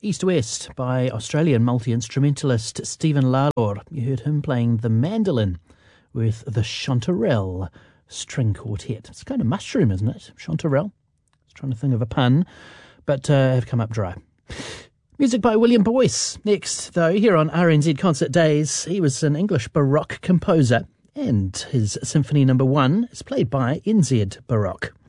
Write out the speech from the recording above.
East West by Australian multi-instrumentalist Stephen Lalor. You heard him playing the mandolin with the Chanterelle String Quartet. It's kind of mushroom, isn't it? Chanterelle. I was trying to think of a pun, but have come up dry. Music by William Boyce. Next, though, here on RNZ Concert Days, he was an English Baroque composer, and his Symphony No. 1 is played by NZ Baroque.